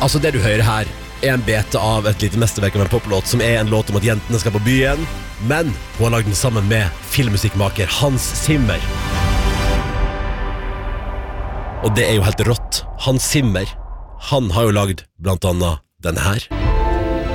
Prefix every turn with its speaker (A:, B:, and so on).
A: Altså det du hører her en bete av et lite mesterverk av en poplåt som en låt om at jentene skal på byen, men hun har lagd den sammen med filmmusikkmaker Hans Zimmer. Og det jo helt rått. Hans Zimmer, han har jo lagd blant annet denne her.